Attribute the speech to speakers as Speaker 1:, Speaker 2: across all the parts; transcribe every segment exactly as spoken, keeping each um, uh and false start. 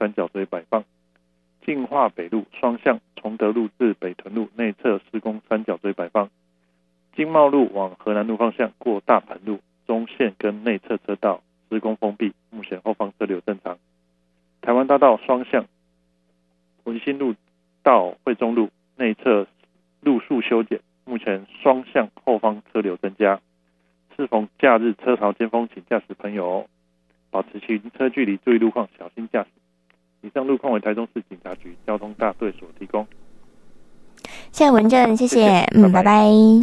Speaker 1: 三角锥摆放。进化北路双向崇德路至北屯路内侧施工三角锥摆放。经贸路往河南路方向过大盘路中线跟内侧车道施工封闭，目前后方车流正常。台湾大道双向文心路到惠中路内侧路树修剪，目前双向后方车流增加。适逢假日车潮尖峰，请驾驶朋友保持行车距离，注意路况，小心驾驶。以上路况为台中市警察局交通大队所提供。
Speaker 2: 谢谢文正，谢谢，
Speaker 1: 谢谢
Speaker 2: 嗯，拜拜。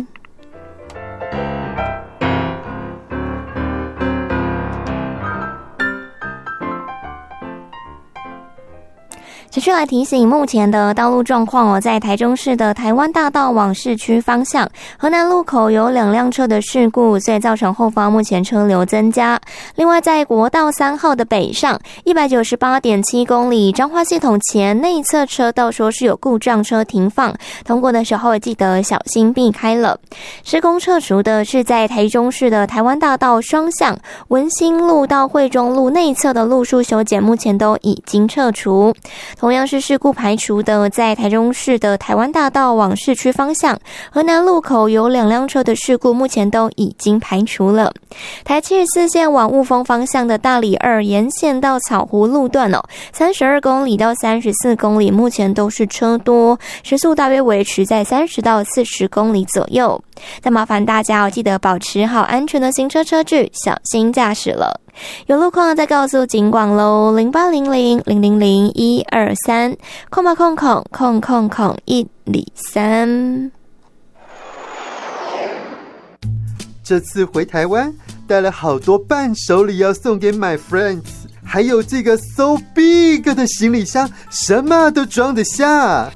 Speaker 2: 持续来提醒目前的道路状况哦，在台中市的台湾大道往市区方向，河南路口有两辆车的事故，所以造成后方目前车流增加。另外，在国道三号的北上 一百九十八点七 公里彰化系统前内侧车道说是有故障车停放，通过的时候记得小心避开了。施工撤除的是在台中市的台湾大道双向文心路到惠中路内侧的路树修剪，目前都已经撤除。同样是事故排除的，在台中市的台湾大道往市区方向，河南路口有两辆车的事故，目前都已经排除了。台七十四线往雾峰方向的大里二沿线到草湖路段哦，三十二公里到三十四公里，目前都是车多，时速大约维持在三十到四十公里左右。再麻烦大家要记得保持好安全的行车车距，小心驾驶了。有路况再告诉警广喽，零八零零零零零一二三空吧空空空空空一里三。
Speaker 3: 这次回台湾带了好多伴手礼要送给 my friends， 还有这个 so big 的行李箱，什么都装得下。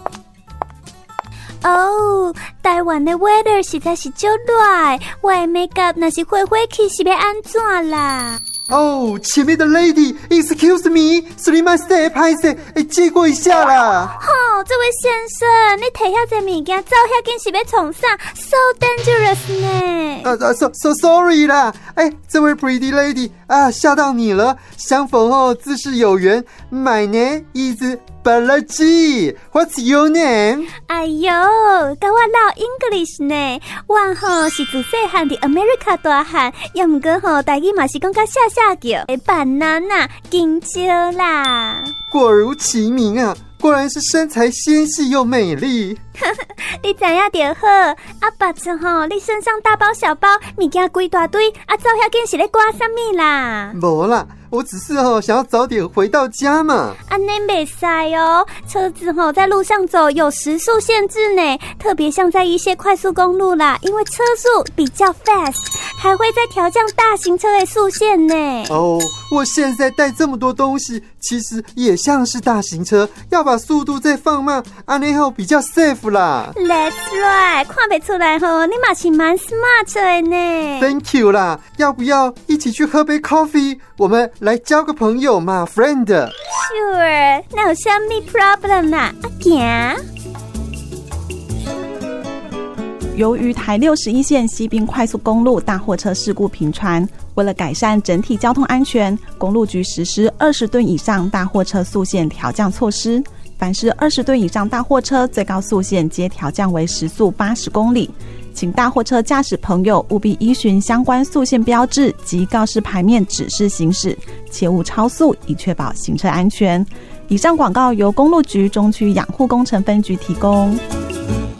Speaker 4: 哦，台湾的 weather 实在是足热，我的 makeup 若是火火气是要安怎啦？
Speaker 3: 哦，前面的 lady excuse me すみません拍摄哎借过一下啦。
Speaker 4: 吼、哦，这位先生，你摕遐这物件走遐紧是要创啥 ？So dangerous 呢？
Speaker 3: 啊啊 ，so so sorry 啦。哎，这位 pretty lady 啊，吓到你了。相逢后自是有缘。My name is Balaji. What's your name?
Speaker 4: 哎呦，跟我唠 English 呢。我吼是自细汉伫 America 大汉，又毋过吼台语嘛是讲较下下叫，板男呐，金蕉啦。
Speaker 3: 果如其名啊，果然是身材纤细又美丽。
Speaker 4: 你知影就好，啊，白子吼，你身上大包小包，物件规大堆，啊，走遐紧是咧赶啥物啦？
Speaker 3: 无啦，我只是吼想要早点回到家嘛。
Speaker 4: 啊，那袂使哦，车子吼在路上走有时速限制呢，特别像在一些快速公路啦，因为车速比较 fast， 还会再调降大型车的速限呢。
Speaker 3: 哦，我现在带这么多东西，其实也像是大型车，要把速度再放慢，安尼后比较 safe 啦。
Speaker 4: That's right， 看不出来吼，你嘛是蛮 smart 的呢。
Speaker 3: Thank you 啦，要不要一起去喝杯 coffee？ 我们来交个朋友嘛 ，friend。
Speaker 4: Sure， 那有啥咪 problem 啦？啊，行。
Speaker 5: 由于台六十一线西滨快速公路大货车事故频传，为了改善整体交通安全，公路局实施二十吨以上大货车速限调降措施。凡是二十吨以上大货车，最高速限皆调降为时速八十公里。请大货车驾驶朋友务必依循相关速限标志及告示牌面指示行驶，切勿超速，以确保行车安全。以上广告由公路局中区养护工程分局提供。